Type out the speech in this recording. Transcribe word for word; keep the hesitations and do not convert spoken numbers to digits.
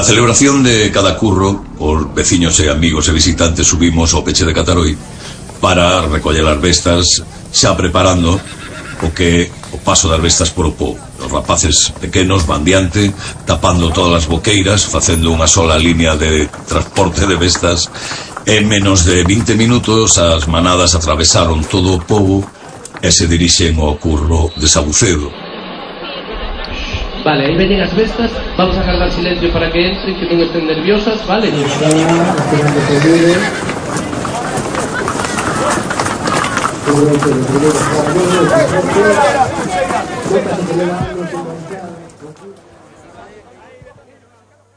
Na celebración de cada curro, os veciños e amigos e visitantes subimos ao peche de Cataroi para recoller as bestas, xa preparando o que o paso das bestas por o pobo. Os rapaces pequenos van diante, tapando todas as boqueiras, facendo unha sola línea de transporte de bestas. En menos de vinte minutos as manadas atravesaron todo o pobo e se dirixen ao curro de Sabucedo. Vale, aí veñen as bestas. Vamos a guardar silencio para que entren, que non estén nerviosas, vale? Está,